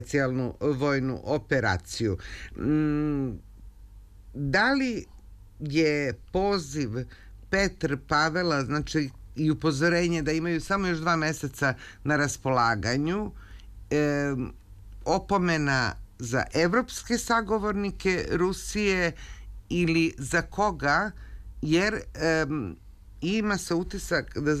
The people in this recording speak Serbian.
specijalnu vojnu operaciju. Da li je poziv Petr Pavela, znači i upozorenje da imaju samo još 2 meseca na raspolaganju, opomena za evropske sagovornike Rusije ili za koga, jer ima se utisak da